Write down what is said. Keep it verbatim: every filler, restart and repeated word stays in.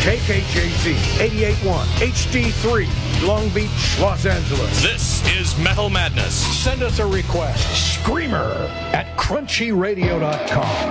K K J Z eighty-eight point one H D three, Long Beach, Los Angeles. This is Metal Madness. Send us a request. Screamer at crunchy radio dot com.